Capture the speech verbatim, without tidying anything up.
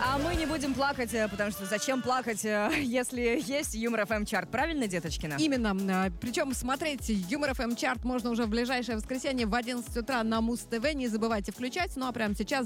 А мы не будем плакать, потому что зачем плакать, если есть Юмор эф эм чарт, правильно, Деточкина? Именно. Причем смотреть Юмор эф эм чарт можно уже в ближайшее воскресенье в одиннадцать утра на Муз ТВ. Не забывайте включать. Ну а прямо сейчас